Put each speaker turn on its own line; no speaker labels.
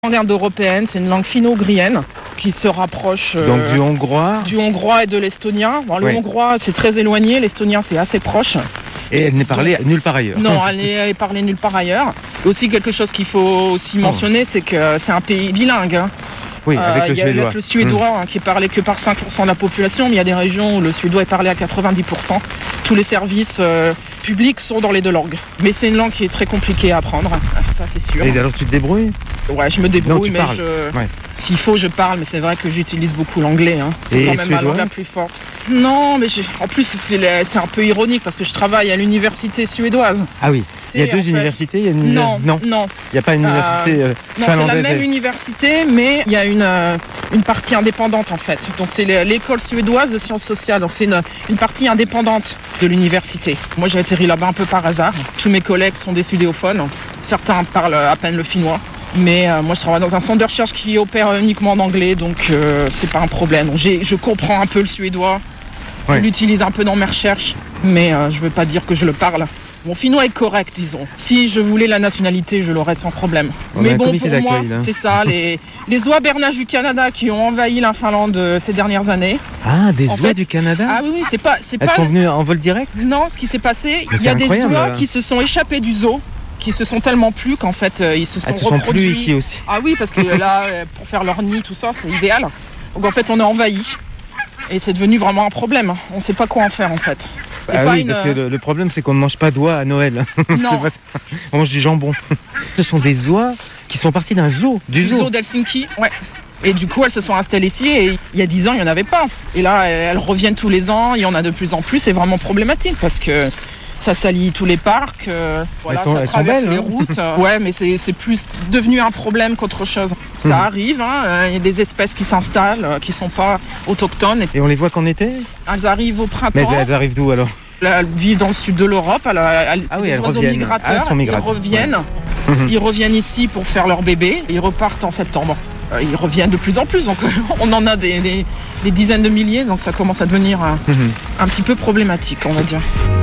Langue européenne, c'est une langue finno-ougrienne qui se rapproche
donc du
hongrois et de l'estonien. Bon, le hongrois, c'est très éloigné, l'estonien, c'est assez proche.
Et elle n'est parlée nulle part ailleurs.
Non, elle est parlée nulle part ailleurs. Et aussi, quelque chose qu'il faut aussi mentionner, c'est que c'est un pays bilingue. Hein.
Oui, avec le suédois.
Avec le suédois qui est parlé que par 5% de la population, mais il y a des régions où le suédois est parlé à 90%. Tous les services publics sont dans les deux langues. Mais c'est une langue qui est très compliquée à apprendre, ça c'est sûr.
Et alors tu te débrouilles ?
Ouais, je me débrouille,
non,
mais s'il faut, je parle, mais c'est vrai que j'utilise beaucoup l'anglais. Hein. C'est quand même ma langue la plus forte. Non, mais en plus, c'est un peu ironique parce que je travaille à l'université suédoise.
Ah oui, il y a deux universités, il y a une...
Non.
Il n'y a pas une université finlandaise.
C'est la même université, mais il y a une partie indépendante en fait. Donc c'est l'école suédoise de sciences sociales. Donc c'est une partie indépendante de l'université. Moi j'ai atterri là-bas un peu par hasard. Tous mes collègues sont des sudéophones. Certains parlent à peine le finnois. Mais moi je travaille dans un centre de recherche qui opère uniquement en anglais, donc c'est pas un problème. Donc, je comprends un peu le suédois, je l'utilise un peu dans mes recherches, mais je veux pas dire que je le parle. Mon finnois est correct, disons. Si je voulais la nationalité, je l'aurais sans problème. Mais bon, pour moi, c'est ça, les oies bernaches du Canada qui ont envahi la Finlande ces dernières années.
Ah, des oies du Canada ?
Ah oui, c'est pas...
Elles sont venues en vol direct ?
Non, ce qui s'est passé, il y a des oies qui se sont échappées du zoo, qui se sont tellement plu qu'en fait ils se sont reproduits.
Elles se sont plues ici aussi.
Ah oui, parce que là, pour faire leur nid, tout ça, c'est idéal. Donc en fait, on est envahi. Et c'est devenu vraiment un problème. On ne sait pas quoi en faire en fait.
Parce que le problème, c'est qu'on ne mange pas d'oies à Noël.
Non.
Pas ça. On mange du jambon. Ce sont des oies qui sont parties d'un zoo. Du
zoo d'Helsinki, ouais. Et du coup, elles se sont installées ici et il y a 10 ans, il n'y en avait pas. Et là, elles reviennent tous les ans, il y en a de plus en plus. C'est vraiment problématique parce que ça salit tous les parcs,
elles sont
traverse
belles,
les routes. Ouais, mais c'est plus devenu un problème qu'autre chose. Ça arrive, il y a des espèces qui s'installent, qui ne sont pas autochtones.
Et on les voit qu'en été ?
Elles arrivent au printemps.
Mais elles arrivent d'où alors ?
Elles vivent dans le sud de l'Europe, c'est des oiseaux migrateurs, ils reviennent ici pour faire leur bébé, ils repartent en septembre. Ils reviennent de plus en plus, donc on en a des dizaines de milliers, donc ça commence à devenir un petit peu problématique, on va dire.